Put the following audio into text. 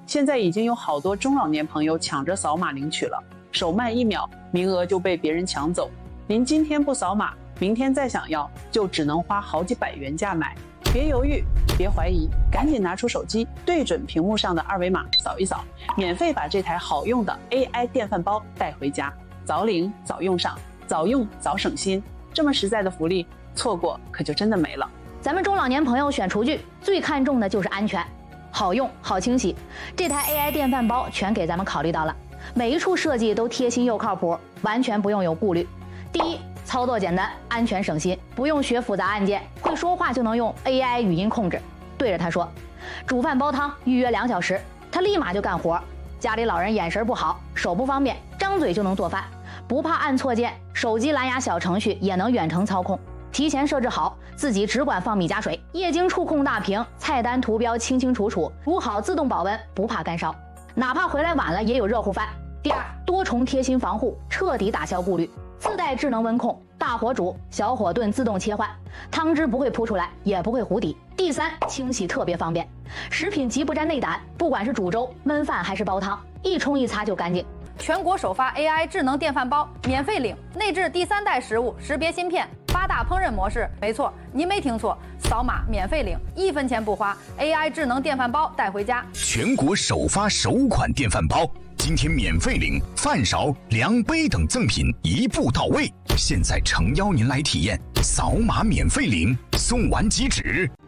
现在已经有好多中老年朋友抢着扫码领取了，手慢1秒，名额就被别人抢走。您今天不扫码，明天再想要，就只能花好几百元价买。别犹豫，别怀疑，赶紧拿出手机，对准屏幕上的2维码扫一扫，免费把这台好用的 AI 电饭煲带回家，早领早用上，早用早省心。这么实在的福利，错过可就真的没了。 咱们中老年朋友选厨具最看重的就是安全，好用好清洗，这台 AI 电饭煲全给咱们考虑到了，每一处设计都贴心又靠谱，完全不用有顾虑。第一，操作简单，安全省心，不用学复杂按键，会说话就能用 AI 语音控制，对着它说煮饭煲汤预约2小时，它立马就干活。家里老人眼神不好，手不方便，张嘴就能做饭，不怕按错键，手机蓝牙小程序也能远程操控，提前设置好，自己只管放米加水，液晶触控大屏，菜单图标清清楚楚，煮好自动保温，不怕干烧，哪怕回来晚了也有热乎饭。第二，多重贴心防护，彻底打消顾虑，自带智能温控，大火煮小火炖自动切换，汤汁不会扑出来，也不会糊底。第三，清洗特别方便，食品级不沾内胆，不管是煮粥、焖饭还是煲汤，一冲一擦就干净。 全国首发 AI 智能电饭煲，免费领，内置第3代食物识别芯片，8大烹饪模式。没错，您没听错，扫码免费领，1分钱不花 ，AI 智能电饭煲带回家。 全国首发首款电饭煲，今天免费领饭勺、量杯等赠品一步到位。现在诚邀您来体验，扫码免费领，送完即止。